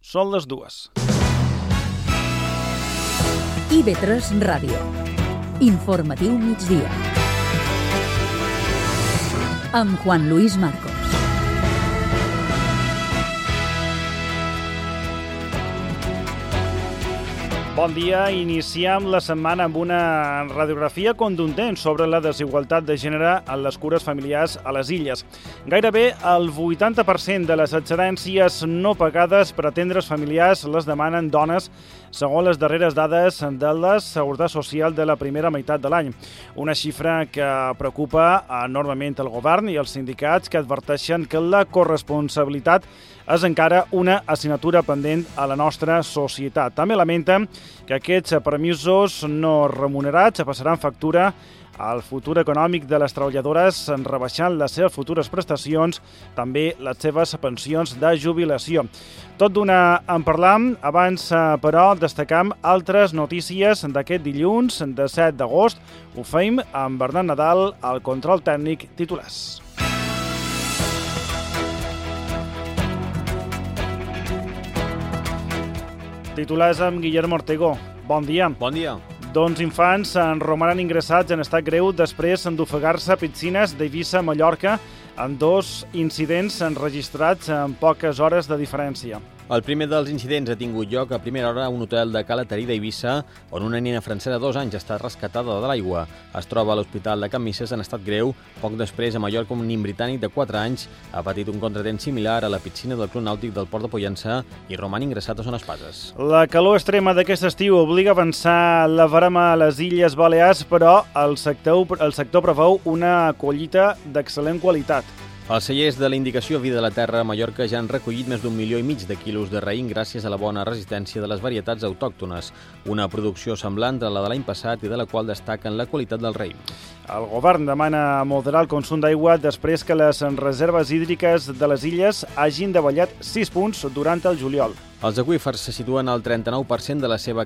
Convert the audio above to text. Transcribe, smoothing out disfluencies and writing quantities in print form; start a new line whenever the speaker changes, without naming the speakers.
Són les 2.
IB3 Ràdio. Informatiu migdia. Amb Juan Luis Marcos.
Bon dia. Iniciem la setmana amb una radiografia contundent sobre la desigualtat de gènere en les cures familiars a les Illes. Gairebé el 80% de les excedències no pagades per atendre's familiars les demanen dones, segons les darreres dades de la Seguretat Social de la primera meitat de l'any. Una xifra que preocupa enormement el govern i els sindicats, que adverteixen que la corresponsabilitat és encara una assignatura pendent a la nostra societat. També lamenten que aquests permisos no remunerats passaran factura al futur econòmic de les treballadores, rebaixant les seves futures prestacions, també les seves pensions de jubilació. Tot d'una en parlam, abans, però, destacam altres notícies d'aquest dilluns, de 7 d'agost. Ho feim amb Bernat Nadal, al control tècnic. Titulars. Titulars amb Guillermo Ortego. Bon dia.
Bon dia.
Doncs infants romanen ingressats en estat greu després d'ofegar-se a piscines d'Eivissa a Mallorca en 2 incidents enregistrats en poques hores de diferència.
El primer dels incidents ha tingut lloc a primera hora a un hotel de Cala Tarí d'Eivissa, on una nena francesa de 2 anys ha estat rescatada de l'aigua. Es troba a l'Hospital de Can Misses en estat greu. Poc després, a Mallorca, un nen britànic de 4 anys ha patit un contratemps similar a la piscina del Club Nàutic del Port de Pollença i roman ingressat a Son Espases.
La calor extrema d'aquest estiu obliga a avançar la verema a les Illes Balears, però el sector preveu una collita d'excel·lent qualitat.
Els cellers de la Indicació Vida de la Terra a Mallorca ja han recollit més d'1,5 milió de quilos de raïm gràcies a la bona resistència de les varietats autòctones, una producció semblant a la de l'any passat i de la qual destaquen la qualitat del raïm.
El govern demana moderar el consum d'aigua després que les reserves hídriques de les illes hagin davallat 6 punts durant el juliol.
Els aqüífers se situen al 39% de la seva